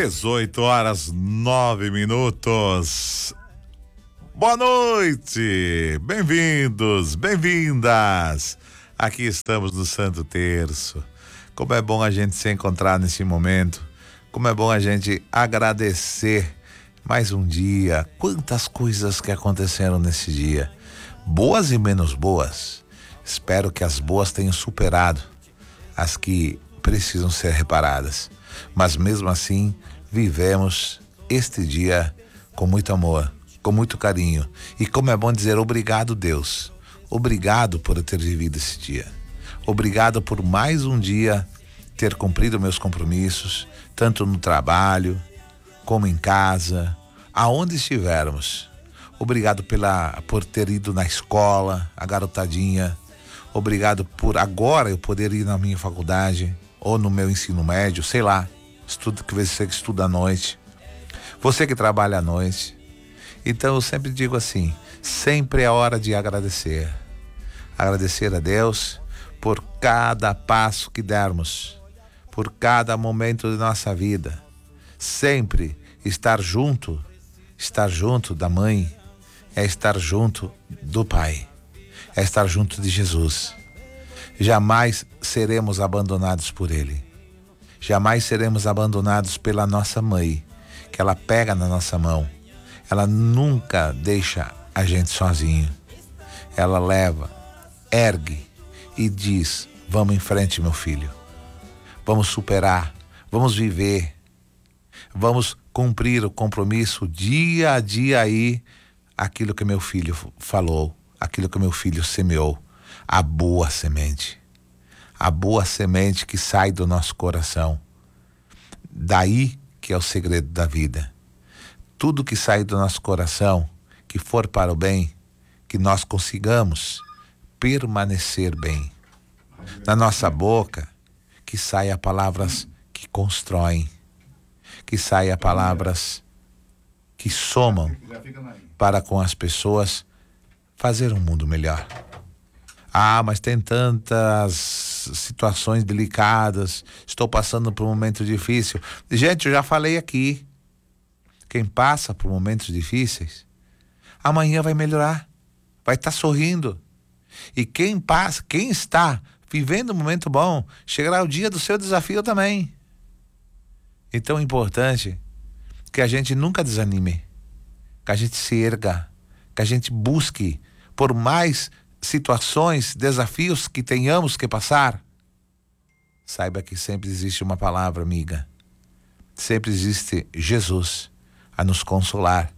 18h09. Boa noite, bem-vindos, bem-vindas. Aqui estamos no Santo Terço. Como é bom a gente se encontrar nesse momento. Como é bom a gente agradecer mais um dia. Quantas coisas que aconteceram nesse dia, boas e menos boas. Espero que as boas tenham superado as que precisam ser reparadas. Mas mesmo assim, vivemos este dia com muito amor, com muito carinho. E como é bom dizer obrigado, Deus. Obrigado por eu ter vivido esse dia. Obrigado por mais um dia ter cumprido meus compromissos, tanto no trabalho, como em casa, aonde estivermos. Obrigado por ter ido na escola, a garotadinha. Obrigado por agora eu poder ir na minha faculdade ou no meu ensino médio, sei lá. Estudo que você que estuda à noite. Você que trabalha à noite. Então eu sempre digo assim, sempre é hora de agradecer. Agradecer a Deus por cada passo que dermos, por cada momento de nossa vida. Sempre estar junto da mãe, é estar junto do Pai, é estar junto de Jesus. Jamais seremos abandonados por Ele. Jamais seremos abandonados pela nossa mãe, que ela pega na nossa mão. Ela nunca deixa a gente sozinho. Ela leva, ergue e diz: vamos em frente, meu filho. Vamos superar, vamos viver. Vamos cumprir o compromisso dia a dia aí, aquilo que meu filho falou, aquilo que meu filho semeou. A boa semente que sai do nosso coração. Daí que é o segredo da vida. Tudo que sai do nosso coração, que for para o bem, que nós consigamos permanecer bem. Na nossa boca, que saia palavras que constroem, que saia palavras que somam para com as pessoas fazer um mundo melhor. Ah, mas tem tantas situações delicadas, estou passando por um momento difícil. Gente, eu já falei aqui, quem passa por momentos difíceis, amanhã vai melhorar, vai estar sorrindo. E quem está vivendo um momento bom, chegará o dia do seu desafio também. Então é importante que a gente nunca desanime, que a gente se erga, que a gente busque por mais situações, desafios que tenhamos que passar. Saiba que sempre existe uma palavra amiga. Sempre existe Jesus a nos consolar,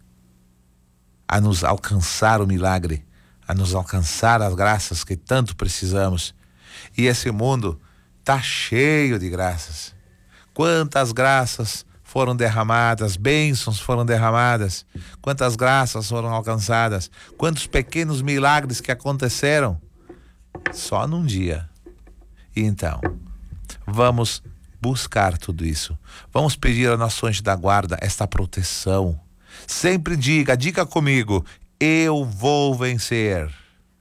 a nos alcançar o milagre, a nos alcançar as graças que tanto precisamos. E esse mundo tá cheio de graças. Quantas graças foram derramadas, bênçãos foram derramadas, quantas graças foram alcançadas, quantos pequenos milagres que aconteceram só num dia. E então, vamos buscar tudo isso. Vamos pedir ao nosso anjo da guarda esta proteção. Sempre diga comigo: eu vou vencer.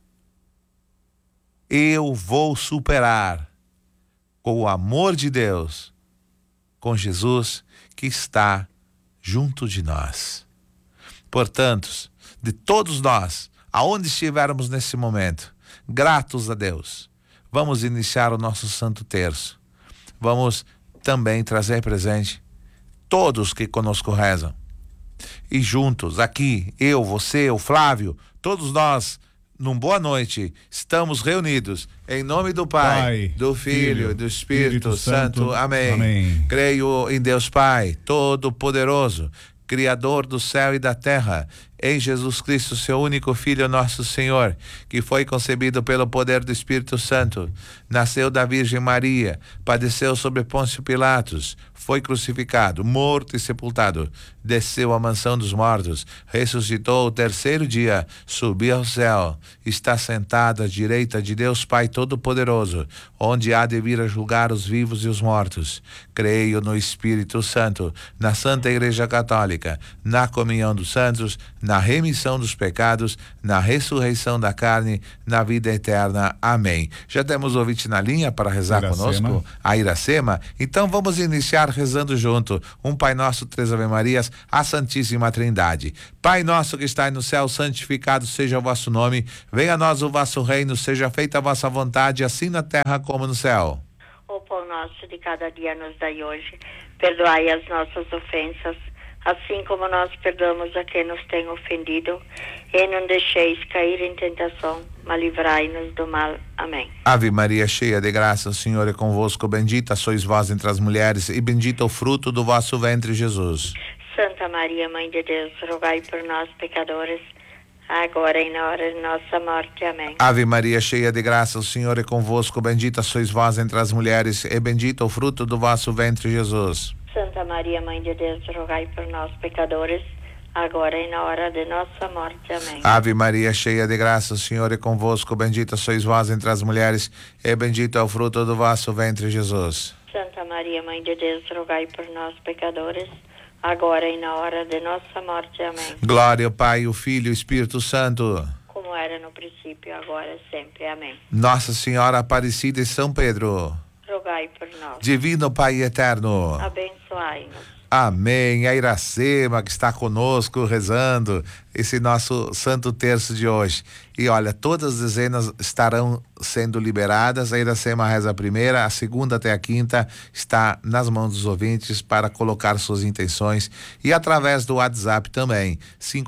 Eu vou superar com o amor de Deus, com Jesus que está junto de nós. Portanto, de todos nós, aonde estivermos nesse momento, gratos a Deus, vamos iniciar o nosso Santo Terço. Vamos também trazer presente todos que conosco rezam. E juntos, aqui, eu, você, o Flávio, todos nós, num boa noite, estamos reunidos em nome do Pai, do Filho e do Espírito Santo. Amém. Amém. Creio em Deus Pai, Todo-Poderoso, Criador do céu e da terra, em Jesus Cristo, seu único Filho, nosso Senhor, que foi concebido pelo poder do Espírito Santo, nasceu da Virgem Maria, padeceu sobre Pôncio Pilatos, foi crucificado, morto e sepultado, desceu à mansão dos mortos, ressuscitou o terceiro dia, subiu ao céu, está sentado à direita de Deus Pai Todo-Poderoso, onde há de vir a julgar os vivos e os mortos. Creio no Espírito Santo, na Santa Igreja Católica, na comunhão dos santos, na remissão dos pecados, na ressurreição da carne, na vida eterna. Amém. Já temos ouvinte na linha para rezar conosco? A Iracema. Então vamos iniciar rezando junto. Um Pai Nosso, 3 Ave Marias, a Santíssima Trindade. Pai nosso que estais no céu, santificado seja o vosso nome. Venha a nós o vosso reino, seja feita a vossa vontade, assim na terra como no céu. O pão nosso de cada dia nos dai hoje. Perdoai as nossas ofensas, assim como nós perdoamos a quem nos tem ofendido. E não deixeis cair em tentação, mas livrai-nos do mal. Amém. Ave Maria, cheia de graça, o Senhor é convosco. Bendita sois vós entre as mulheres, e bendito o fruto do vosso ventre, Jesus. Santa Maria, Mãe de Deus, rogai por nós, pecadores, agora e na hora de nossa morte. Amém. Ave Maria, cheia de graça, o Senhor é convosco. Bendita sois vós entre as mulheres, e bendito o fruto do vosso ventre, Jesus. Santa Maria, Mãe de Deus, rogai por nós, pecadores, agora e na hora de nossa morte. Amém. Ave Maria, cheia de graça, o Senhor é convosco. Bendita sois vós entre as mulheres, e bendito é o fruto do vosso ventre, Jesus. Santa Maria, Mãe de Deus, rogai por nós, pecadores, agora e na hora de nossa morte. Amém. Glória ao Pai, o Filho e o Espírito Santo. Como era no princípio, agora e sempre. Amém. Nossa Senhora Aparecida e São Pedro, rogai por nós. Divino Pai eterno, abençoai-nos. Amém. A Iracema que está conosco rezando esse nosso Santo Terço de hoje. E olha, todas as dezenas estarão sendo liberadas. A Iracema reza a primeira, a segunda até a quinta está nas mãos dos ouvintes para colocar suas intenções, e através do WhatsApp também,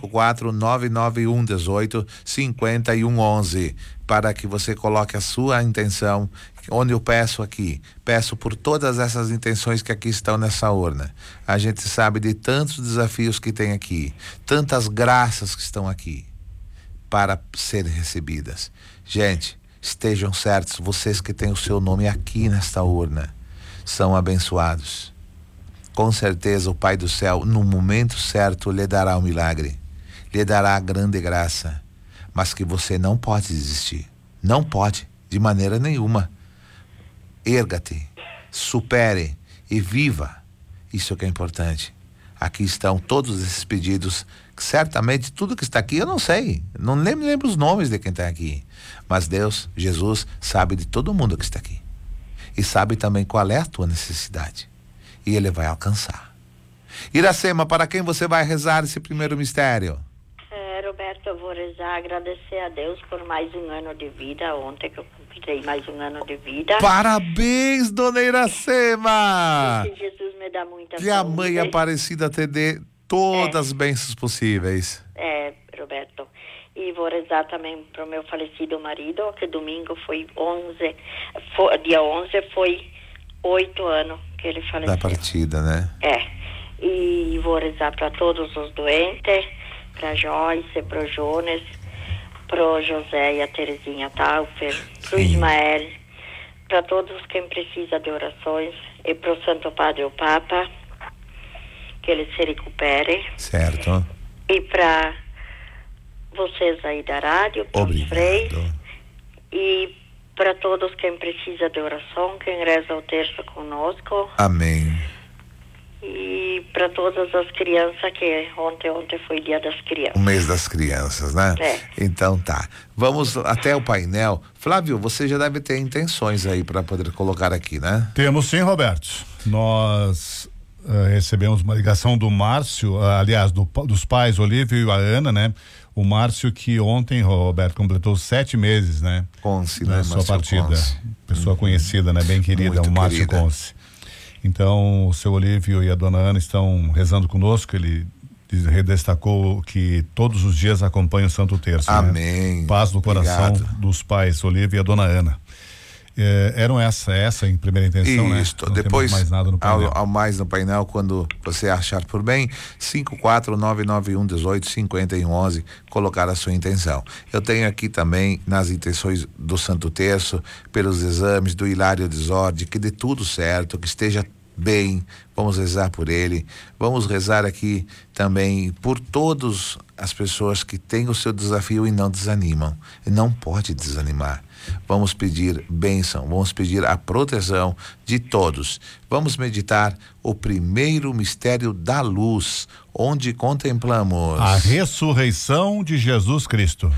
54991185111, para que você coloque a sua intenção, onde eu peço por todas essas intenções que aqui estão nessa urna. A gente sabe de tantos desafios que tem aqui, tantas graças que estão aqui para serem recebidas. Gente, estejam certos, vocês que têm o seu nome aqui nesta urna são abençoados. Com certeza o Pai do céu, no momento certo, lhe dará o milagre, lhe dará a grande graça, mas que você não pode desistir, não pode, de maneira nenhuma. Erga-te, supere e viva. Isso que é importante. Aqui estão todos esses pedidos. Certamente tudo que está aqui eu não sei, não lembro os nomes de quem está aqui, mas Deus, Jesus, sabe de todo mundo que está aqui e sabe também qual é a tua necessidade, e Ele vai alcançar. Iracema, para quem você vai rezar esse primeiro mistério? Roberto, eu vou rezar, agradecer a Deus por mais um ano de vida. Ontem que eu completei mais um ano de vida. Parabéns, dona Iracema! Que Jesus me dá muita que saúde. A Mãe Aparecida te dê todas as bênçãos possíveis. Roberto. E vou rezar também para o meu falecido marido, que domingo foi dia 11 foi 8 anos que ele faleceu. Da partida, né? E vou rezar para todos os doentes, para Joyce, para o Jones, para o José e a Terezinha Taufer, para o Ismael, para todos quem precisa de orações, e para o Santo Padre o Papa, que ele se recupere. Certo. E para vocês aí da rádio, para os freis, e para todos quem precisa de oração, quem reza o terço conosco. Amém. E para todas as crianças, que ontem foi dia das crianças. O mês das crianças, né? Então tá. Vamos até o painel. Flávio, você já deve ter intenções aí para poder colocar aqui, né? Temos sim, Roberto. Nós recebemos uma ligação do Márcio, aliás, dos pais Olívio e a Ana, né? O Márcio, que ontem, Roberto, completou 7 meses, né? Conce, né? Sua partida. Conce. Pessoa conhecida, né? Bem querida, muito o Márcio querida. Conce. Então, o seu Olívio e a dona Ana estão rezando conosco. Ele redestacou que todos os dias acompanha o Santo Terço. Amém. Né? Paz no coração dos pais Olívio e a dona Ana. Eram essa em primeira intenção, né? Isso, depois mais nada no painel. Ao mais no painel, quando você achar por bem, 54991185111, colocar a sua intenção. Eu tenho aqui também nas intenções do Santo Terço, pelos exames do Hilário Desorde, que dê tudo certo, que esteja bem, vamos rezar por ele, vamos rezar aqui também por todas as pessoas que têm o seu desafio e não desanimam, e não pode desanimar. Vamos pedir bênção, vamos pedir a proteção de todos. Vamos meditar o primeiro mistério da luz, onde contemplamos a ressurreição de Jesus Cristo.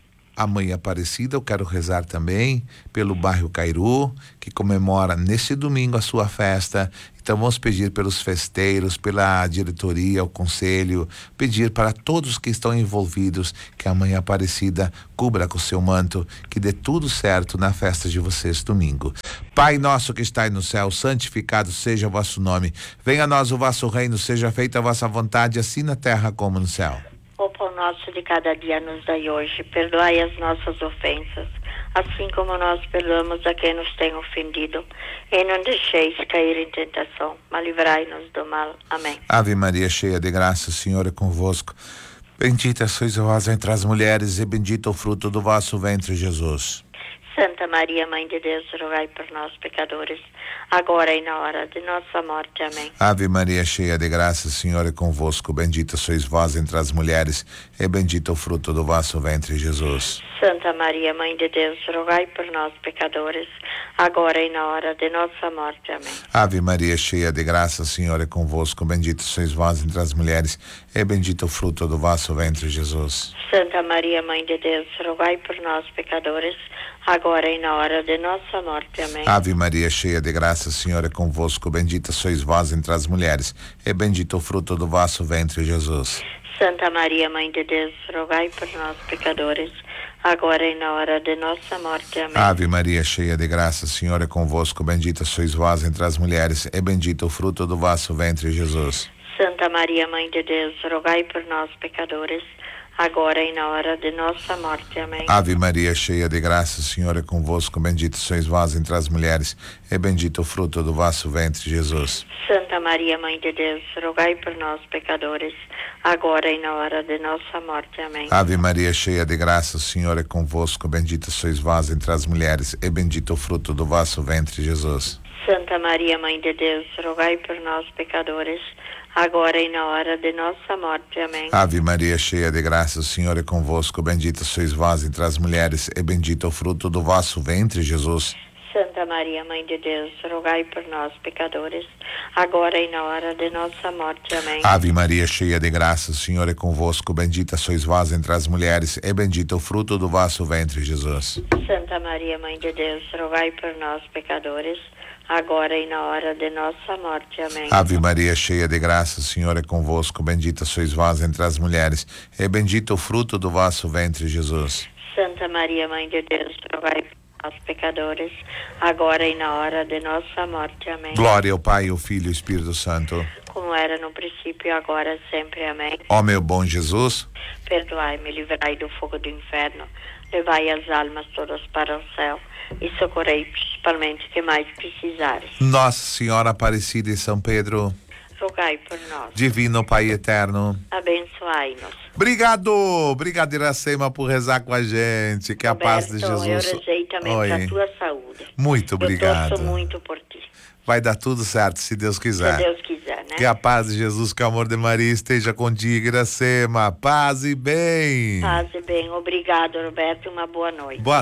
A Mãe Aparecida. Eu quero rezar também pelo bairro Cairu, que comemora nesse domingo a sua festa. Então vamos pedir pelos festeiros, pela diretoria, o conselho, pedir para todos que estão envolvidos que a Mãe Aparecida cubra com seu manto, que dê tudo certo na festa de vocês domingo. Pai nosso que estais no céu, santificado seja o vosso nome. Venha a nós o vosso reino, seja feita a vossa vontade, assim na terra como no céu. O pão nosso de cada dia nos dai hoje. Perdoai as nossas ofensas, assim como nós perdoamos a quem nos tem ofendido. E não deixeis cair em tentação, mas livrai-nos do mal. Amém. Ave Maria, cheia de graça, o Senhor é convosco. Bendita sois vós entre as mulheres, e bendito o fruto do vosso ventre, Jesus. Santa Maria, Mãe de Deus, rogai por nós, pecadores, agora e na hora de nossa morte. Amém. Ave Maria, cheia de graça, o Senhor é convosco. Bendita sois vós entre as mulheres, e bendito o fruto do vosso ventre, Jesus. Santa Maria, Mãe de Deus, rogai por nós, pecadores, agora e na hora de nossa morte. Amém. Ave Maria, cheia de graça, o Senhor é convosco. Bendita sois vós entre as mulheres, e bendito o fruto do vosso ventre, Jesus. Santa Maria, Mãe de Deus, rogai por nós, pecadores, agora e na hora de nossa morte. Amém. Ave Maria, cheia de graça, o Senhor é convosco. Bendita sois vós entre as mulheres, e bendito o fruto do vosso ventre, Jesus. Santa Maria, Mãe de Deus, rogai por nós, pecadores, agora e na hora de nossa morte. Amém. Ave Maria, cheia de graça, o Senhor é convosco. Bendita sois vós entre as mulheres, e bendito o fruto do vosso ventre, Jesus. Santa Maria, Mãe de Deus, rogai por nós, pecadores, agora e na hora de nossa morte. Amém. Ave Maria, cheia de graça, o Senhor é convosco. Bendita sois vós entre as mulheres, e bendito o fruto do vosso ventre, Jesus. Santa Maria, Mãe de Deus, rogai por nós, pecadores, agora e na hora de nossa morte. Amém. Ave Maria, cheia de graça, o Senhor é convosco. Bendita sois vós entre as mulheres, e bendito o fruto do vosso ventre, Jesus. Santa Maria, Mãe de Deus, rogai por nós, pecadores, agora e na hora de nossa morte. Amém. Ave Maria, cheia de graça, o Senhor é convosco. Bendita sois vós entre as mulheres, e bendito o fruto do vosso ventre, Jesus. Santa Maria, Mãe de Deus, rogai por nós, pecadores, agora e na hora de nossa morte. Amém. Ave Maria, cheia de graça, o Senhor é convosco. Bendita sois vós entre as mulheres, e bendito o fruto do vosso ventre, Jesus. Santa Maria, Mãe de Deus, rogai por nós, pecadores, agora e na hora de nossa morte. Amém. Ave Maria, cheia de graça, o Senhor é convosco. Bendita sois vós entre as mulheres, e bendito o fruto do vosso ventre, Jesus. Santa Maria, Mãe de Deus, rogai por nós, pecadores, agora e na hora de nossa morte. Amém. Glória ao Pai, ao Filho e ao Espírito Santo. Como era no princípio e agora sempre. Amém. Ó meu bom Jesus, perdoai-me, livrai do fogo do inferno, levai as almas todas para o céu e socorrei principalmente que mais precisares. Nossa Senhora Aparecida e São Pedro, rogai por nós. Divino Pai Eterno, abençoai-nos. Obrigado Iracema por rezar com a gente, que Roberto, a paz de Jesus. eu rezei também para tua saúde. Muito obrigado. Eu torço muito por ti. Vai dar tudo certo, se Deus quiser. Se Deus quiser, né? Que a paz de Jesus, que o amor de Maria esteja contigo, Iracema. Paz e bem. Paz e bem. Obrigado, Roberto. Uma boa noite. Boa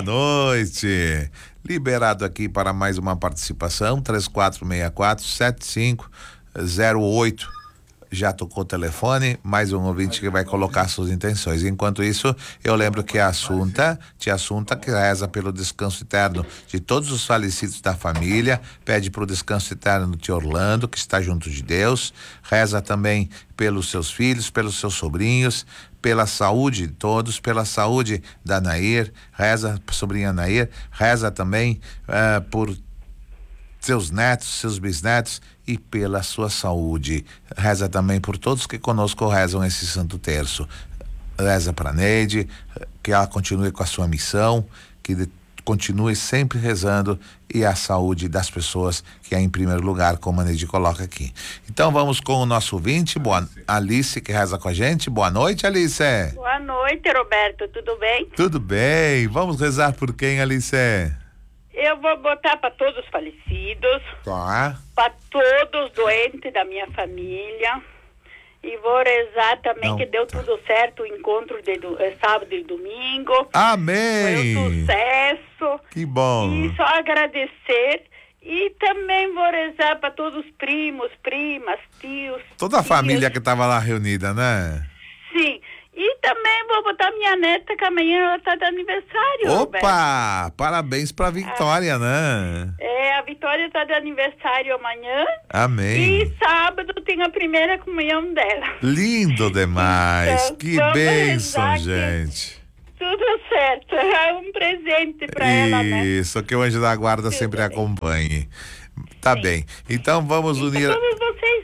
noite. Liberado aqui para mais uma participação, 3464-7508. Já tocou o telefone, mais um ouvinte que vai colocar suas intenções. Enquanto isso, eu lembro que a tia Assunta, que reza pelo descanso eterno de todos os falecidos da família, pede para o descanso eterno do tio Orlando, que está junto de Deus, reza também pelos seus filhos, pelos seus sobrinhos, pela saúde de todos, pela saúde da Nair, reza, sobrinha Nair, reza também por seus netos, seus bisnetos e pela sua saúde. Reza também por todos que conosco rezam esse Santo Terço. Reza para Neide, que ela continue com a sua missão, que continue sempre rezando, e a saúde das pessoas, que é em primeiro lugar, como a Neide coloca aqui. Então vamos com o nosso ouvinte, Alice, que reza com a gente. Boa noite, Alice. Boa noite, Roberto, tudo bem? Tudo bem. Vamos rezar por quem, Alice? Eu vou botar para todos os falecidos, Tá. para todos os doentes da minha família. E vou rezar também Não, que deu tá. tudo certo o encontro de sábado e domingo. Foi Amém. um sucesso. Que bom. E só agradecer. E também vou rezar para todos os primos, primas, tios. Toda a tias. família que estava lá reunida, né? Sim. E também vou botar minha neta, que amanhã ela está de aniversário, Roberto. Opa! Parabéns pra Vitória, né? A Vitória está de aniversário amanhã. Amém. E sábado tem a primeira comunhão dela. Lindo demais. Então, Que vamos bênção, rezar que gente. Tudo certo. É um presente para ela, né? Isso, que o anjo da guarda sempre bem. acompanhe. Tá bem. Então vamos unir. Para todos vocês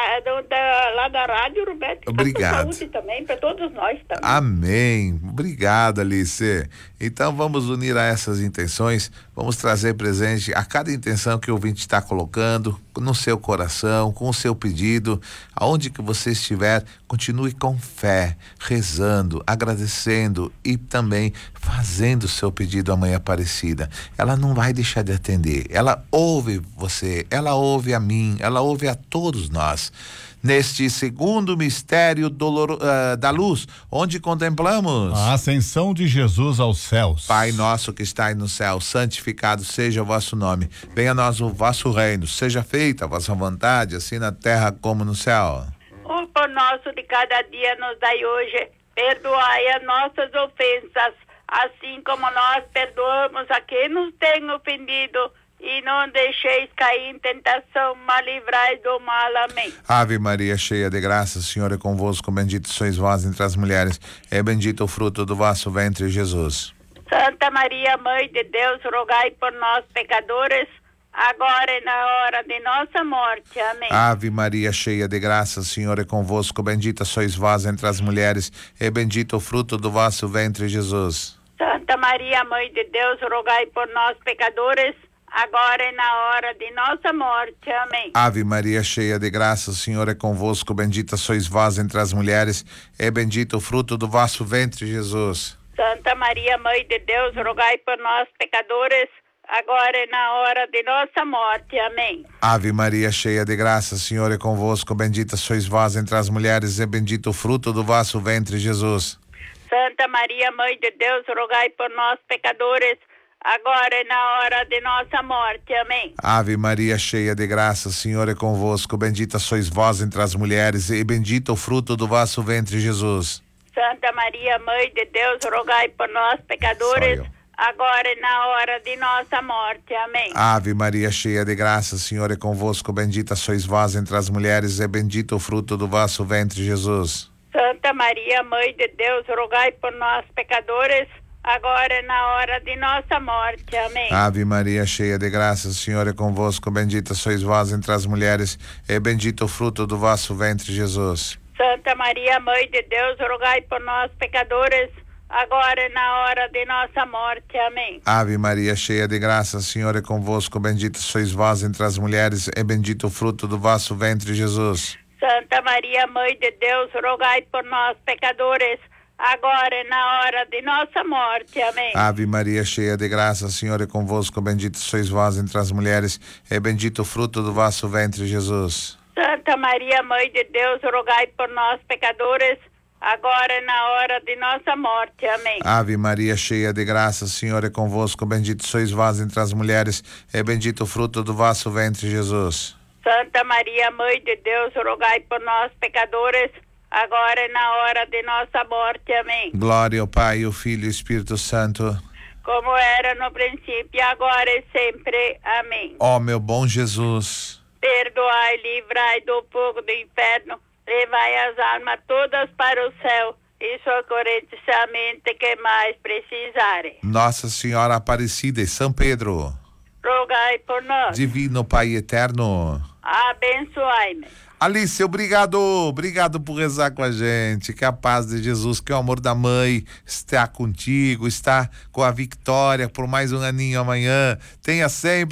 lá da rádio, Roberto. Obrigado. Para saúde também, para todos nós também. Amém. Obrigado, Alice. Então vamos unir a essas intenções, vamos trazer presente a cada intenção que o ouvinte está colocando no seu coração, com o seu pedido, aonde que você estiver, continue com fé, rezando, agradecendo e também fazendo o seu pedido à Mãe Aparecida. Ela não vai deixar de atender, ela ouve você, ela ouve a mim, ela ouve a todos nós. Neste segundo mistério da luz, onde contemplamos a ascensão de Jesus aos céus. Pai nosso que estais no céu, santificado seja o vosso nome. Venha a nós o vosso reino. Seja feita a vossa vontade, assim na terra como no céu. O pão nosso de cada dia nos dai hoje. Perdoai as nossas ofensas, assim como nós perdoamos a quem nos tem ofendido. E não deixeis cair em tentação, mas livrai do mal. Amém. Ave Maria, cheia de graça, o Senhor é convosco. Bendita sois vós entre as mulheres. É bendito o fruto do vosso ventre, Jesus. Santa Maria, Mãe de Deus, rogai por nós, pecadores, agora e na hora de nossa morte. Amém. Ave Maria, cheia de graça, o Senhor é convosco. Bendita sois vós entre as mulheres. É bendito o fruto do vosso ventre, Jesus. Santa Maria, Mãe de Deus, rogai por nós, pecadores, agora e na hora de nossa morte. Amém. Ave Maria, cheia de graça, o Senhor é convosco. Bendita sois vós entre as mulheres. É bendito o fruto do vosso ventre, Jesus. Santa Maria, Mãe de Deus, rogai por nós, pecadores, agora e na hora de nossa morte. Amém. Ave Maria, cheia de graça, o Senhor é convosco. Bendita sois vós entre as mulheres. É bendito o fruto do vosso ventre, Jesus. Santa Maria, Mãe de Deus, rogai por nós, pecadores, agora e na hora de nossa morte. Amém. Ave Maria, cheia de graça, o Senhor é convosco. Bendita sois vós entre as mulheres, e bendito o fruto do vosso ventre, Jesus. Santa Maria, Mãe de Deus, rogai por nós, pecadores, agora e na hora de nossa morte. Amém. Ave Maria, cheia de graça, o Senhor é convosco. Bendita sois vós entre as mulheres, e bendito o fruto do vosso ventre, Jesus. Santa Maria, Mãe de Deus, rogai por nós, pecadores, agora e na hora de nossa morte. Amém. Ave Maria, cheia de graça, o Senhor é convosco. Bendita sois vós entre as mulheres, e bendito o fruto do vosso ventre, Jesus. Santa Maria, Mãe de Deus, rogai por nós, pecadores, agora e na hora de nossa morte. Amém. Ave Maria, cheia de graça, o Senhor é convosco. Bendita sois vós entre as mulheres, e bendito o fruto do vosso ventre, Jesus. Santa Maria, Mãe de Deus, rogai por nós, pecadores, agora e na hora de nossa morte. Amém. Ave Maria, cheia de graça, o Senhor é convosco. Bendita sois vós entre as mulheres, e bendito o fruto do vosso ventre, Jesus. Santa Maria, Mãe de Deus, rogai por nós, pecadores, agora e na hora de nossa morte. Amém. Ave Maria, cheia de graça, o Senhor é convosco. Bendito sois vós entre as mulheres, e bendito o fruto do vosso ventre, Jesus. Santa Maria, Mãe de Deus, rogai por nós, pecadores, agora e na hora de nossa morte. Amém. Glória ao Pai, ao Filho e ao Espírito Santo. Como era no princípio, agora e sempre. Amém. Ó meu bom Jesus, perdoai, livrai do fogo do inferno, levai as almas todas para o céu e socorrei somente que mais precisarem. Nossa Senhora Aparecida e São Pedro, rogai por nós. Divino Pai Eterno, abençoai-me. Alice, obrigado por rezar com a gente. Que a paz de Jesus, que o amor da mãe está contigo, está com a Vitória por mais um aninho amanhã. Tenha sempre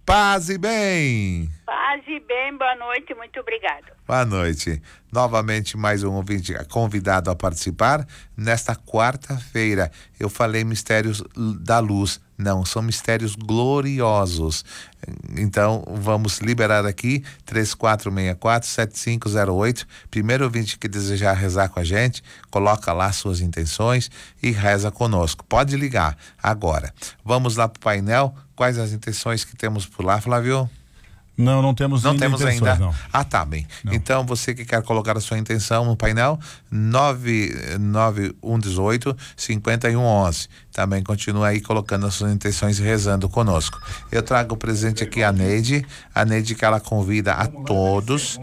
Paz e bem. Paz e bem, boa noite, muito obrigado. Boa noite. Novamente mais um ouvinte convidado a participar. Nesta quarta-feira eu falei mistérios da luz. Não, são mistérios gloriosos. Então vamos liberar aqui 3464-7508. Primeiro ouvinte que desejar rezar com a gente, coloca lá suas intenções e reza conosco. Pode ligar agora. Vamos lá pro painel. Quais as intenções que temos por lá, Flávio? Não temos ainda. Não. Ah, tá bem. Não. Então você que quer colocar a sua intenção no painel, 99118-5111. Também continua aí colocando as suas intenções e rezando conosco. Eu trago o presente aqui a Neide que ela convida a todos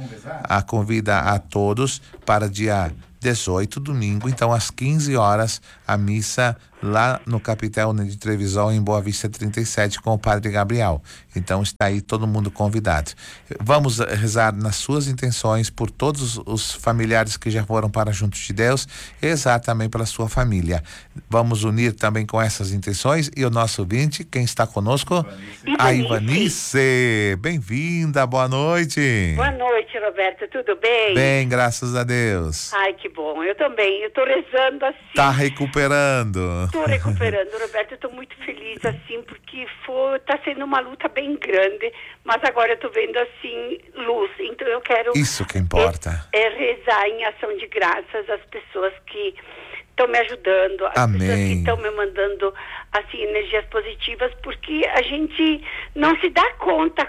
para dia 18, domingo, então às 15 horas, a missa lá no Capitel de Trevisol, em Boa Vista 37, com o Padre Gabriel. Então está aí todo mundo convidado. Vamos rezar nas suas intenções por todos os familiares que já foram para junto de Deus, exatamente pela sua família. Vamos unir também com essas intenções e o nosso ouvinte, quem está conosco? A Ivanice. Bem-vinda, boa noite. Boa noite, Roberto, tudo bem? Bem, graças a Deus. Ai, que bom, eu também, eu tô rezando assim. Tá recuperando. Tô recuperando, Roberto, eu tô muito feliz assim, porque tá sendo uma luta bem grande, mas agora eu tô vendo assim, luz, então eu quero... Isso que importa. Rezar em ação de graças às pessoas que estão me ajudando, as Amém. pessoas que estão me mandando assim energias positivas, porque a gente não se dá conta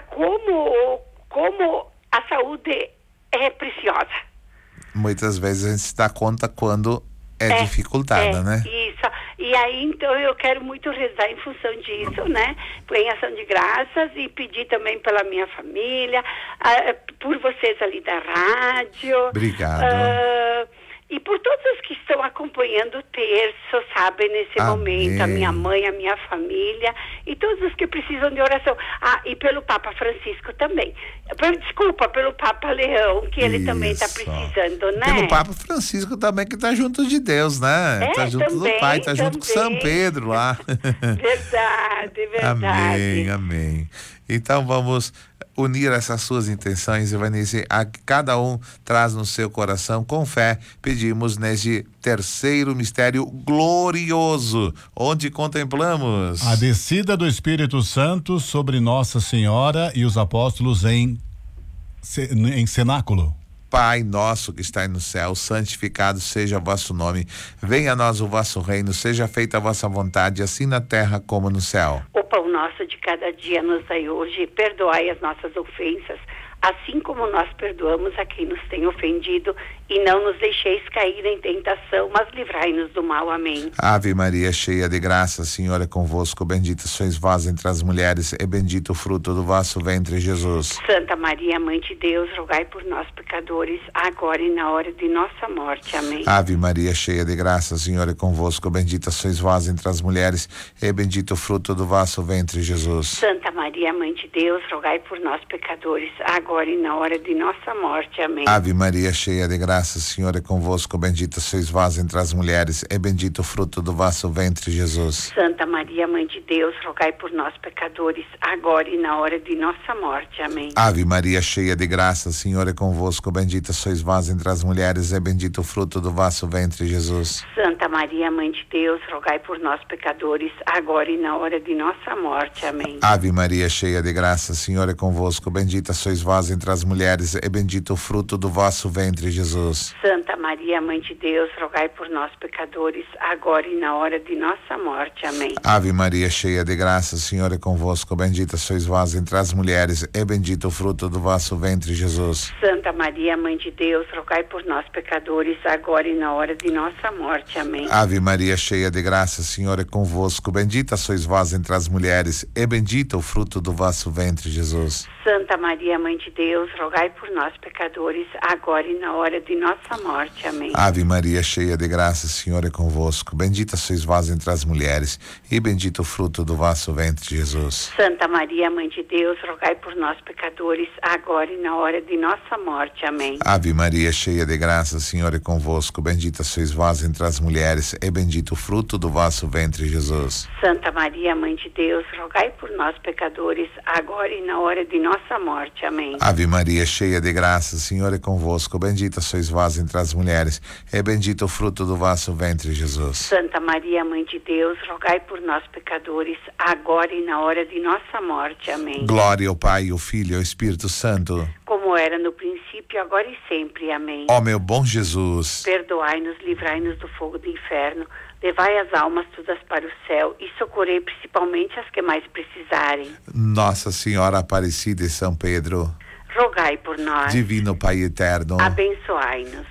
como a saúde é preciosa. Muitas vezes a gente se dá conta quando é dificultada, né? Isso. E aí, então, eu quero muito rezar em função disso, né? Em ação de graças e pedir também pela minha família, por vocês ali da rádio. Obrigado. E por todos os que estão acompanhando o terço, sabe, nesse momento, a minha mãe, a minha família e todos os que precisam de oração. E pelo Papa Francisco também. Desculpa, pelo Papa Leão, que ele também está precisando, né? Pelo Papa Francisco também, que está junto de Deus, né? Está junto também, do Pai, está junto com São Pedro lá. Verdade. Amém. Então vamos unir essas suas intenções, Ivanice, a que cada um traz no seu coração. Com fé, pedimos neste terceiro mistério glorioso, onde contemplamos a descida do Espírito Santo sobre Nossa Senhora e os apóstolos em cenáculo. Pai nosso que está no céu, santificado seja o vosso nome. Venha a nós o vosso reino, seja feita a vossa vontade, assim na terra como no céu. O pão nosso de cada dia nos dai hoje, perdoai as nossas ofensas, assim como nós perdoamos a quem nos tem ofendido, e não nos deixeis cair em tentação, mas livrai-nos do mal. Amém. Ave Maria, cheia de graça, o Senhor é convosco, bendita sois vós entre as mulheres, e bendito o fruto do vosso ventre, Jesus. Santa Maria, Mãe de Deus, rogai por nós, pecadores, agora e na hora de nossa morte. Amém. Ave Maria, cheia de graça, o Senhor é convosco, bendita sois vós entre as mulheres, e bendito o fruto do vosso ventre, Jesus. Santa Maria, Mãe de Deus, rogai por nós, pecadores, agora e na hora de nossa morte. Amém. Ave Maria, cheia de graça, o Senhor é convosco, bendita sois vós entre as mulheres, e bendito o fruto do vosso ventre, Jesus. Santa Maria, Mãe de Deus, rogai por nós, pecadores, agora e na hora de nossa morte. Amém. Ave Maria, cheia de graça, o Senhor é convosco, bendita sois vós entre as mulheres, e bendito o fruto do vosso ventre, Jesus. Santa Maria, Mãe de Deus, rogai por nós, pecadores, agora e na hora de nossa morte. Amém. Ave Maria, cheia de graça, o Senhor é convosco, bendita sois vós entre as mulheres, e bendito o fruto do vosso ventre, Jesus. Santa Maria, Mãe de Deus, rogai por nós, pecadores, agora e na hora de nossa morte. Amém. Ave Maria, cheia de graça, o Senhor é convosco, bendita sois vós entre as mulheres, e bendito o fruto do vosso ventre, Jesus. Santa Maria, Mãe de Deus, rogai por nós, pecadores, agora e na hora de nossa morte. Amém. Ave Maria, cheia de graça, o Senhor é convosco, bendita sois vós entre as mulheres, e bendito o fruto do vosso ventre, Jesus. Santa Maria, Mãe de Deus, rogai por nós, pecadores, agora e na hora de nossa morte. Amém. Ave Maria, cheia de graça, o Senhor é convosco. Bendita sois vós entre as mulheres, e bendito o fruto do vosso ventre, Jesus. Santa Maria, Mãe de Deus, rogai por nós, pecadores, agora e na hora de nossa morte. Amém. Ave Maria, cheia de graça, o Senhor é convosco. Bendita sois vós entre as mulheres, e bendito o fruto do vosso ventre, Jesus. Santa Maria, Mãe de Deus, rogai por nós, pecadores, agora e na hora de nossa morte. Amém. Ave Maria, cheia de graça, o Senhor é convosco. Bendita sois vós entre as mulheres, e bendito o fruto do vosso ventre, Jesus. Santa Maria, Mãe de Deus, rogai por nós, pecadores, agora e na hora de nossa morte. Amém. Glória ao Pai, ao Filho e ao Espírito Santo. Como era no princípio, agora e sempre. Amém. Ó meu bom Jesus, Perdoai-nos, livrai-nos do fogo do inferno, levai as almas todas para o céu e socorrei principalmente as que mais precisarem. Nossa Senhora Aparecida e São Pedro, Rogai por nós. Divino Pai Eterno. Abençoai-nos.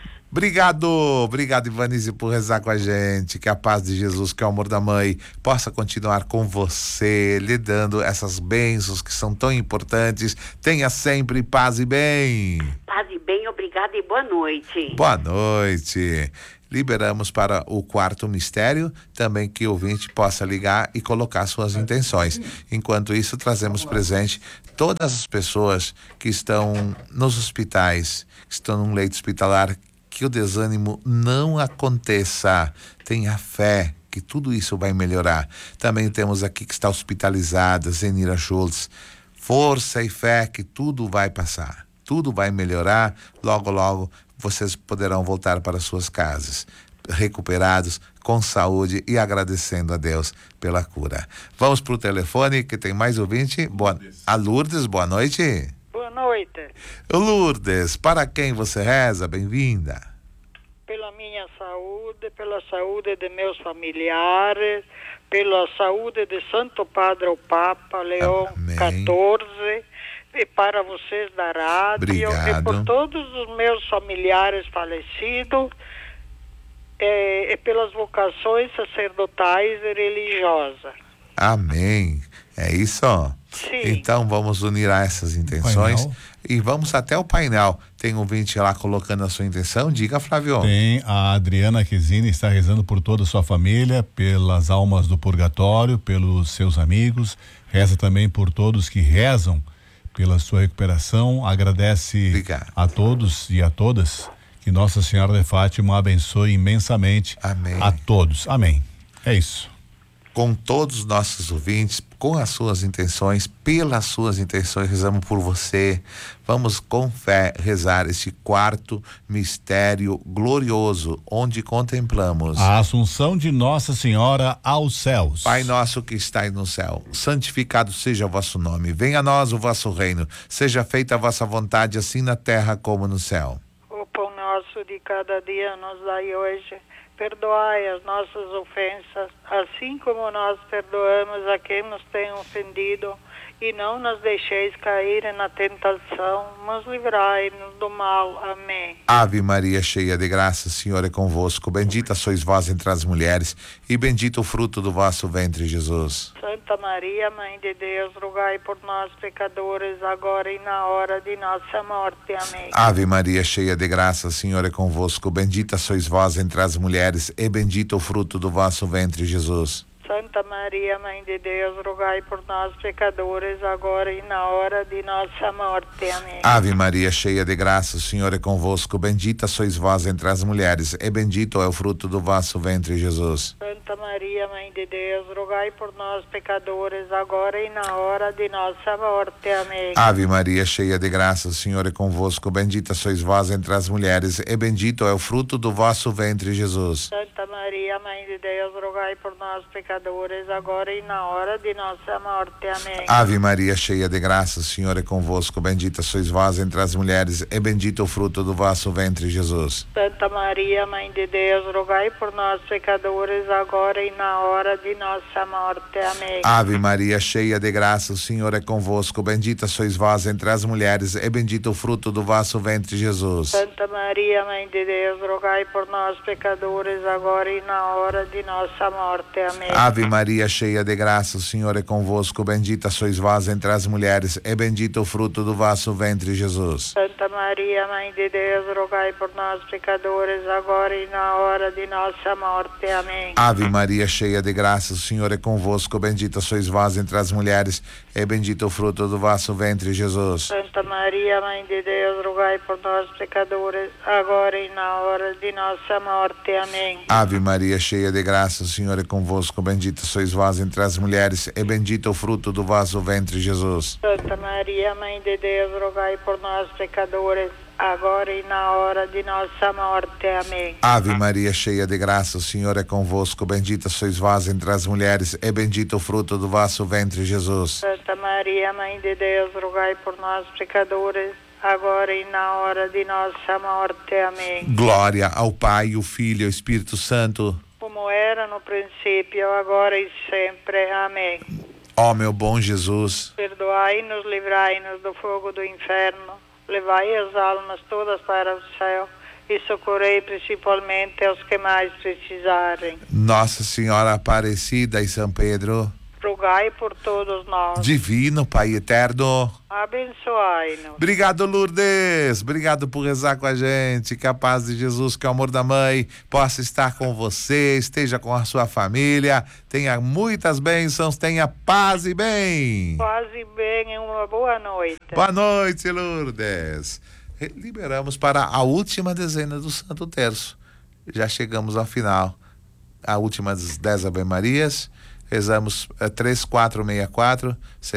Obrigado Ivanise por rezar com a gente, que a paz de Jesus, que é o amor da mãe possa continuar com você, lhe dando essas bênçãos que são tão importantes. Tenha sempre paz e bem. Paz e bem, obrigada e boa noite. Boa noite. Liberamos para o quarto mistério, também que o ouvinte possa ligar e colocar suas intenções. Enquanto isso, trazemos presente todas as pessoas que estão nos hospitais, que estão num leito hospitalar, que o desânimo não aconteça. Tenha fé que tudo isso vai melhorar. Também temos aqui que está hospitalizada, Zenira Schultz. Força e fé que tudo vai passar. Tudo vai melhorar. Logo, logo, vocês poderão voltar para suas casas, recuperados, com saúde e agradecendo a Deus pela cura. Vamos para o telefone, que tem mais ouvinte. A Lourdes, boa noite. Boa noite. Lourdes, para quem você reza? Bem-vinda. Pela minha saúde, pela saúde de meus familiares, pela saúde de Santo Padre o Papa Leão XIV, e para vocês da rádio. Obrigado. E por todos os meus familiares falecidos, e pelas vocações sacerdotais e religiosas. Amém. É isso? Sim. Então vamos unir a essas intenções e vamos até o painel. Tem um ouvinte lá colocando a sua intenção. Diga, Flávio. Tem a Adriana Quesini, está rezando por toda a sua família, pelas almas do purgatório, pelos seus amigos. Reza também por todos que rezam pela sua recuperação. Agradece a todos e a todas. Que Nossa Senhora de Fátima abençoe imensamente. Amém. A todos. Amém. É isso. Com todos os nossos ouvintes, com as suas intenções, pelas suas intenções, rezamos por você. Vamos com fé rezar este quarto mistério glorioso, onde contemplamos a Assunção de Nossa Senhora aos céus. Pai nosso que estais no céu, santificado seja o vosso nome. Venha a nós o vosso reino. Seja feita a vossa vontade, assim na terra como no céu. O pão nosso de cada dia nos dai hoje. Perdoai as nossas ofensas, assim como nós perdoamos a quem nos tem ofendido, e não nos deixeis cair na tentação, mas livrai-nos do mal. Amém. Ave Maria, cheia de graça, o Senhor é convosco. Bendita sois vós entre as mulheres, e bendito o fruto do vosso ventre, Jesus. Santa Maria, Mãe de Deus, rogai por nós, pecadores, agora e na hora de nossa morte. Amém. Ave Maria, cheia de graça, o Senhor é convosco. Bendita sois vós entre as mulheres, e bendito o fruto do vosso ventre, Jesus. Santa Maria, Mãe de Deus, rogai por nós, pecadores, agora e na hora de nossa morte. Amém. Ave Maria, cheia de graça, o Senhor é convosco. Bendita sois vós entre as mulheres, e bendito é o fruto do vosso ventre, Jesus. Santa Maria, Mãe de Deus, rogai por nós, pecadores, agora e na hora de nossa morte. Amém. Ave Maria, cheia de graça, o Senhor é convosco. Bendita sois vós entre as mulheres, e bendito é o fruto do vosso ventre, Jesus. Santa Maria, Mãe de Deus, rogai por nós, pecadores, agora e na hora de nossa morte. Amém. Ave Maria, cheia de graça, o Senhor é convosco. Bendita sois vós entre as mulheres, e bendito o fruto do vosso ventre, Jesus. Santa Maria, Mãe de Deus, rogai por nós, pecadores, agora e na hora de nossa morte. Amém. Ave Maria, cheia de graça, o Senhor é convosco. Bendita sois vós entre as mulheres, e bendito o fruto do vosso ventre, Jesus. Santa Maria, Mãe de Deus, rogai por nós, pecadores, agora e na na hora de nossa morte. Amém. Ave Maria, cheia de graça, o Senhor é convosco. Bendita sois vós entre as mulheres, e bendito o fruto do vosso ventre, Jesus. Santa Maria, Mãe de Deus, rogai por nós, pecadores, agora e na hora de nossa morte. Amém. Ave Maria, cheia de graça, o Senhor é convosco. Bendita sois vós entre as mulheres, e bendito o fruto do vosso ventre, Jesus. Santa Maria, Mãe de Deus, rogai por nós, pecadores, agora e na hora de nossa morte. Amém. Ave Maria, cheia de graça, o Senhor é convosco. Bendita sois vós entre as mulheres, e bendito o fruto do vosso ventre, Jesus. Santa Maria, Mãe de Deus, rogai por nós, pecadores, agora e na hora de nossa morte. Amém. Ave Maria, cheia de graça, o Senhor é convosco. Bendita sois vós entre as mulheres, e bendito o fruto do vosso ventre, Jesus. Santa Maria, Mãe de Deus, rogai por nós, pecadores, agora e na hora de nossa morte. Amém. Glória ao Pai, o Filho e ao Espírito Santo. Como era no princípio, agora e sempre. Amém. Ó meu bom Jesus, Perdoai-nos, livrai-nos do fogo do inferno, levai as almas todas para o céu e socorrei principalmente aos que mais precisarem. Nossa Senhora Aparecida e São Pedro, Rogai por todos nós. Divino Pai Eterno. Abençoai-nos. Obrigado, Lourdes. Obrigado por rezar com a gente. Que a paz de Jesus, que o amor da Mãe possa estar com você, esteja com a sua família, tenha muitas bênçãos, tenha paz e bem. Paz e bem e uma boa noite. Boa noite, Lourdes. Liberamos para a última dezena do Santo Terço. Já chegamos ao final. A última das 10 Ave Marias. Rezamos 3464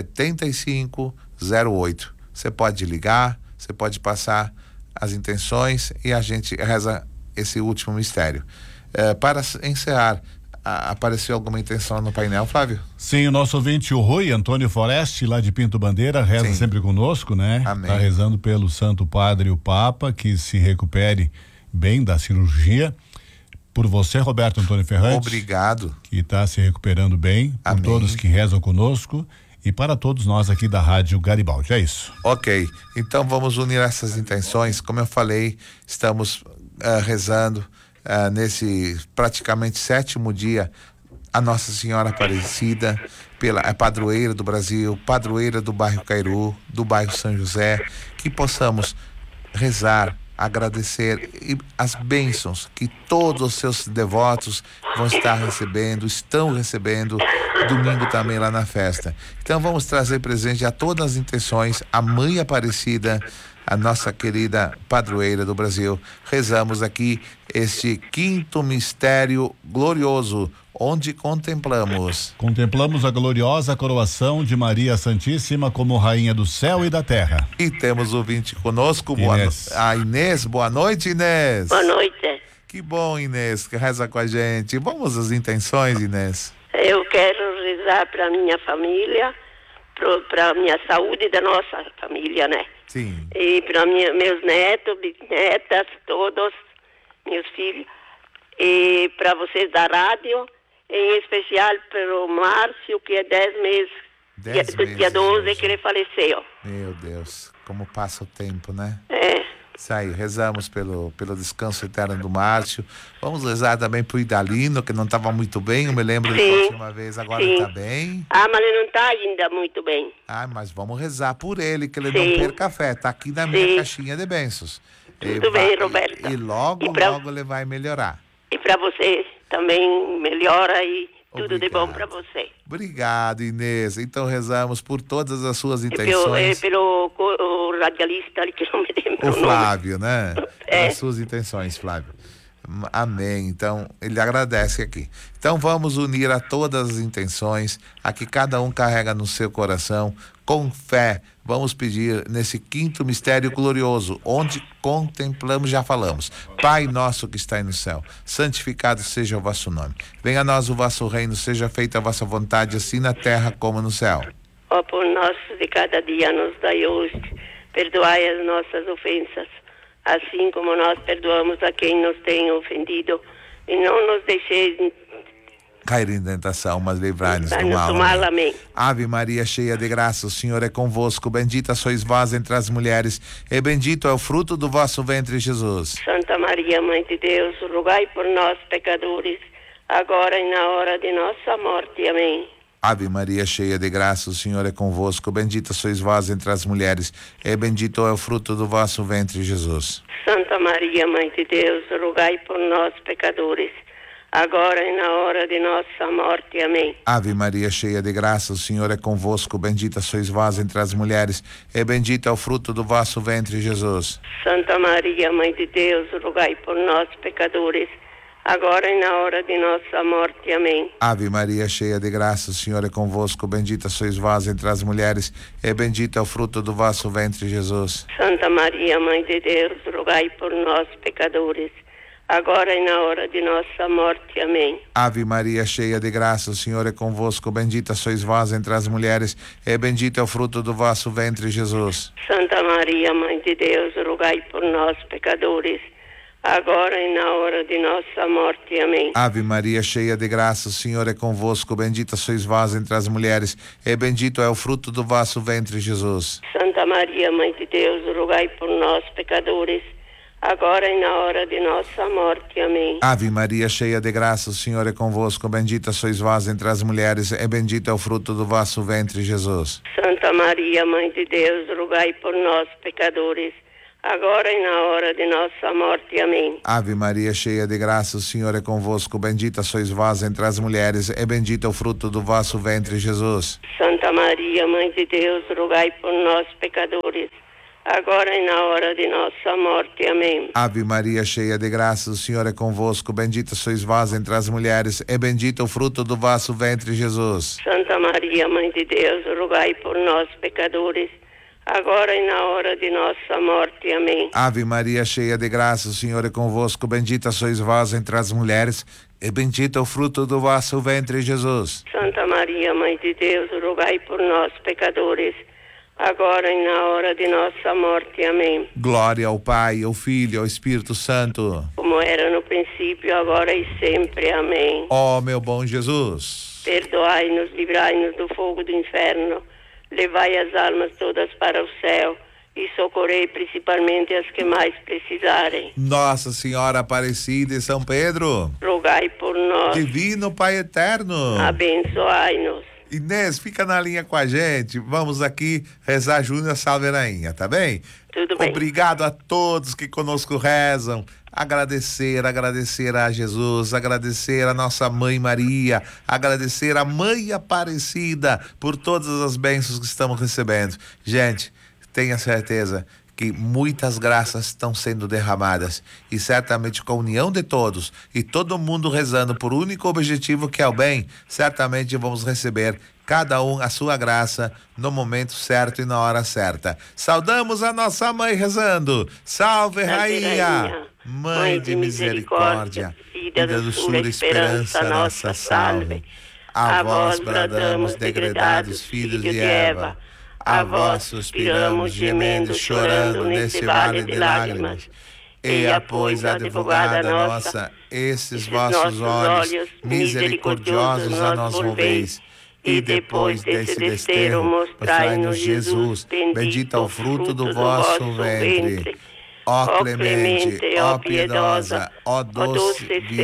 7508. Você pode ligar, você pode passar as intenções e a gente reza esse último mistério. Para encerrar, apareceu alguma intenção no painel, Flávio? Sim, o nosso ouvinte, o Rui Antônio Foreste, lá de Pinto Bandeira, reza sempre conosco, né? Amém. Tá rezando pelo Santo Padre, o Papa, que se recupere bem da cirurgia. Por você, Roberto Antônio Ferrante. Obrigado. Que está se recuperando bem. Amém. Por todos que rezam conosco e para todos nós aqui da Rádio Garibaldi. É isso. Ok, então vamos unir essas intenções. Como eu falei, estamos rezando nesse praticamente 7º dia a Nossa Senhora Aparecida, pela padroeira do Brasil, padroeira do bairro Cairu, do bairro São José, que possamos rezar, agradecer e as bênçãos que todos os seus devotos vão estar recebendo, estão recebendo domingo também lá na festa. Então vamos trazer presente a todas as intenções, a Mãe Aparecida, a nossa querida padroeira do Brasil. Rezamos aqui este 5º mistério glorioso, onde contemplamos a gloriosa coroação de Maria Santíssima como Rainha do Céu e da Terra. E temos ouvinte conosco, a Inês. Boa noite, Inês. Boa noite. Que bom, Inês, que reza com a gente. Vamos às intenções, Inês. Eu quero rezar para minha família, para minha saúde da nossa família, né? Sim. E para meus netos, bisnetas, todos, meus filhos. E para vocês da rádio, em especial para o Márcio, que é 10 meses. Dia 12 que ele faleceu. Meu Deus, como passa o tempo, né? É. Isso aí, rezamos pelo descanso eterno do Márcio. Vamos rezar também pro Idalino, que não estava muito bem, eu me lembro da última vez, agora está bem. Ah, mas ele não está ainda muito bem. Ah, mas vamos rezar por ele, que ele não perca fé, tá aqui na minha caixinha de bênçãos. Tudo bem, Roberto. E logo ele vai melhorar. E para você também melhora e tudo de bom para você. Obrigado, Inês. Então rezamos por todas as suas intenções. Pelo radialista ali, que não me lembro o Flávio, né? As suas intenções, Flávio. Amém. Então, ele agradece aqui. Então, vamos unir a todas as intenções, a que cada um carrega no seu coração, com fé. Vamos pedir nesse 5º mistério glorioso, onde contemplamos, já falamos. Pai nosso que está no céu, santificado seja o vosso nome. Venha a nós o vosso reino, seja feita a vossa vontade, assim na terra como no céu. Ó pão nosso de cada dia nos dai hoje, perdoai as nossas ofensas, assim como nós perdoamos a quem nos tem ofendido, e não nos deixeis cair em tentação, mas livrai-nos do mal. Amém. Ave Maria, cheia de graça, o Senhor é convosco. Bendita sois vós entre as mulheres, e bendito é o fruto do vosso ventre, Jesus. Santa Maria, Mãe de Deus, rogai por nós, pecadores, agora e na hora de nossa morte. Amém. Ave Maria, cheia de graça, o Senhor é convosco. Bendita sois vós entre as mulheres, e bendito é o fruto do vosso ventre, Jesus. Santa Maria, Mãe de Deus, rogai por nós, pecadores, agora e na hora de nossa morte. Amém. Ave Maria, cheia de graça, o Senhor é convosco. Bendita sois vós entre as mulheres, e bendito é o fruto do vosso ventre, Jesus. Santa Maria, Mãe de Deus, rogai por nós, pecadores, agora e na hora de nossa morte. Amém. Ave Maria, cheia de graça, o Senhor é convosco. Bendita sois vós entre as mulheres, e bendito é o fruto do vosso ventre, Jesus. Santa Maria, Mãe de Deus, rogai por nós, pecadores, agora e na hora de nossa morte. Amém. Ave Maria, cheia de graça, o Senhor é convosco. Bendita sois vós entre as mulheres, e bendito é o fruto do vosso ventre, Jesus. Santa Maria, Mãe de Deus, rogai por nós, pecadores, agora e na hora de nossa morte. Amém. Ave Maria, cheia de graça, o Senhor é convosco. Bendita sois vós entre as mulheres, e bendito é o fruto do vosso ventre, Jesus. Santa Maria, Mãe de Deus, rogai por nós, pecadores, agora e na hora de nossa morte. Amém. Ave Maria, cheia de graça, o Senhor é convosco. Bendita sois vós entre as mulheres, e bendito é o fruto do vosso ventre, Jesus. Santa Maria, Mãe de Deus, rogai por nós, pecadores, agora e na hora de nossa morte. Amém. Ave Maria, cheia de graça, o Senhor é convosco. Bendita sois vós entre as mulheres, e bendito é o fruto do vosso ventre, Jesus. Santa Maria, Mãe de Deus, rogai por nós, pecadores, agora e na hora de nossa morte. Amém. Ave Maria, cheia de graça, o Senhor é convosco. Bendita sois vós entre as mulheres, e bendito é o fruto do vosso ventre, Jesus. Santa Maria, Mãe de Deus, rogai por nós, pecadores, agora e na hora de nossa morte. Amém. Ave Maria, cheia de graça, o Senhor é convosco. Bendita sois vós entre as mulheres, e bendito é o fruto do vosso ventre, Jesus. Santa Maria, Mãe de Deus, rogai por nós, pecadores, agora e na hora de nossa morte. Amém. Glória ao Pai, ao Filho e ao Espírito Santo, como era no princípio, agora e sempre. Amém. Ó meu bom Jesus, perdoai-nos, livrai-nos do fogo do inferno, levai as almas todas para o céu e socorrei principalmente as que mais precisarem. Nossa Senhora Aparecida e São Pedro, rogai por nós. Divino Pai Eterno, abençoai-nos. Inês, fica na linha com a gente. Vamos aqui rezar Júnior Salve Rainha, tá bem? Tudo bem. Obrigado a todos que conosco rezam. Agradecer a Jesus, agradecer a nossa Mãe Maria, agradecer a Mãe Aparecida por todas as bênçãos que estamos recebendo. Gente, tenha certeza que muitas graças estão sendo derramadas e certamente com a união de todos e todo mundo rezando por único objetivo que é o bem, certamente vamos receber cada um a sua graça no momento certo e na hora certa. Saudamos a nossa mãe rezando. Salve Rainha, Mãe de misericórdia, filha da doçura esperança nossa, salve. A vós bradamos, degredados filhos de Eva, a vós suspiramos, gemendo, chorando nesse vale de lágrimas. Eia, pois, advogada nossa, esses vossos olhos misericordiosos a nós volveis, e depois desse desterro mostrai-nos Jesus, bendito é o fruto do vosso ventre. Ó clemente, ó piedosa, ó doce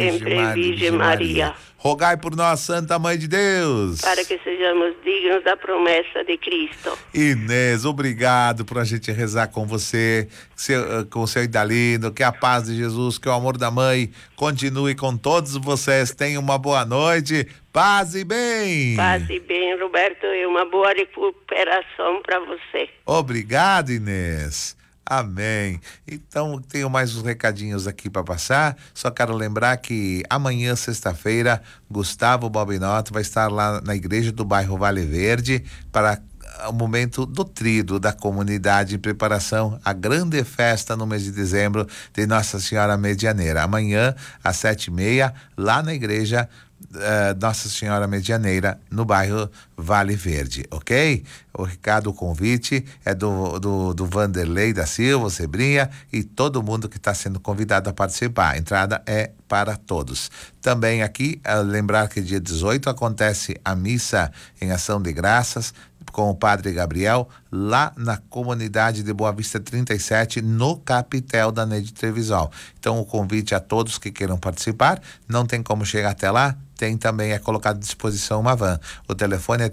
Virgem Maria, rogai por nós, Santa Mãe de Deus, para que sejamos dignos da promessa de Cristo. Inês, obrigado por a gente rezar com você, com o seu Idalino, que a paz de Jesus, que o amor da Mãe continue com todos vocês. Tenham uma boa noite, paz e bem. Paz e bem, Roberto, e uma boa recuperação para você. Obrigado, Inês. Amém. Então, tenho mais uns recadinhos aqui para passar. Só quero lembrar que amanhã, sexta-feira, Gustavo Bobinotto vai estar lá na igreja do bairro Vale Verde para o momento do tríduo da comunidade em preparação à grande festa no mês de dezembro de Nossa Senhora Medianeira. Amanhã, às 7h30, lá na igreja Nossa Senhora Medianeira, no bairro Vale Verde, ok? O recado, o convite é do Vanderlei da Silva, Sebrinha e todo mundo que está sendo convidado a participar. A entrada é para todos. Também aqui, lembrar que dia 18 acontece a missa em ação de graças com o Padre Gabriel, lá na comunidade de Boa Vista 37, no Capitel da Neide Trevisol. Então, o convite a todos que queiram participar, não tem como chegar até lá, tem também, é colocado à disposição uma van. O telefone é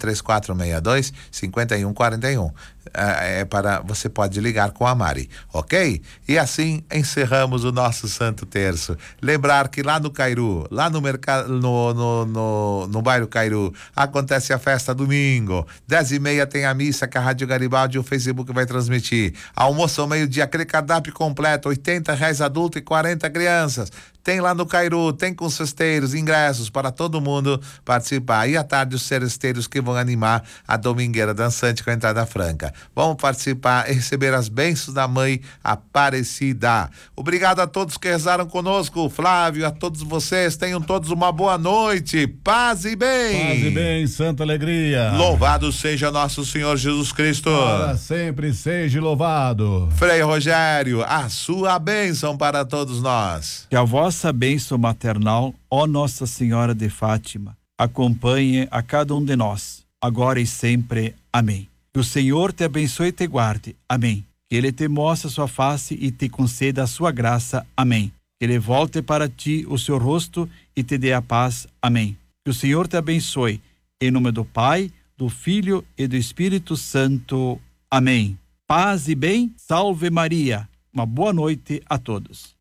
3462-5141. Você pode ligar com a Mari, ok? E assim encerramos o nosso Santo Terço. Lembrar que lá no Cairu, lá no mercado, no bairro Cairu, acontece a festa domingo, 10h30 tem a missa que a Rádio Garibaldi e o Facebook vai transmitir. Almoço ao meio-dia, aquele cardápio completo, R$80 adulto e 40 crianças. Tem lá no Cairu, tem com cesteiros, ingressos para todo mundo participar. E à tarde os seresteiros que vão animar a Domingueira Dançante com a entrada franca. Vamos participar e receber as bênçãos da Mãe Aparecida. Obrigado a todos que rezaram conosco, Flávio, a todos vocês. Tenham todos uma boa noite. Paz e bem. Paz e bem, santa alegria. Louvado seja nosso Senhor Jesus Cristo. Para sempre seja louvado. Frei Rogério, a sua bênção para todos nós. Que a vossa bênção maternal, ó Nossa Senhora de Fátima, acompanhe a cada um de nós, agora e sempre. Amém. Que o Senhor te abençoe e te guarde. Amém. Que Ele te mostre a sua face e te conceda a sua graça. Amém. Que Ele volte para ti o seu rosto e te dê a paz. Amém. Que o Senhor te abençoe. Em nome do Pai, do Filho e do Espírito Santo. Amém. Paz e bem. Salve Maria. Uma boa noite a todos.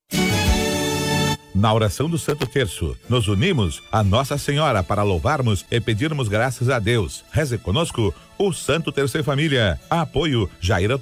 Na oração do Santo Terço, nos unimos a Nossa Senhora para louvarmos e pedirmos graças a Deus. Reze conosco o Santo Terço em Família. Apoio Jair